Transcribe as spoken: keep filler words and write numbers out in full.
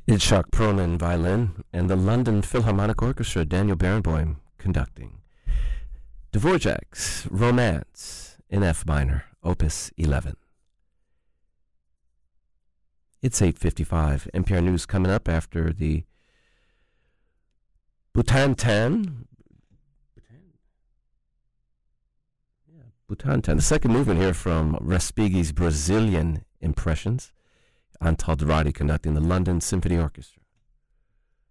Itzhak Perlman, violin, and the London Philharmonic Orchestra, Daniel Barenboim, conducting. Dvorak's Romance in F minor, Opus eleven. It's eight fifty-five. N P R News coming up after the Butantan. Yeah, Butantan. The second movement here from Respighi's Brazilian Impressions. Antal Dorati conducting the London Symphony Orchestra.